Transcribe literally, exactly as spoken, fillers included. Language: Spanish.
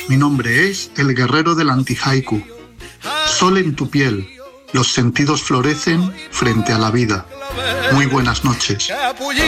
mi nombre es el guerrero del anti-haiku. Sol en tu piel, los sentidos florecen frente a la vida. Muy buenas noches.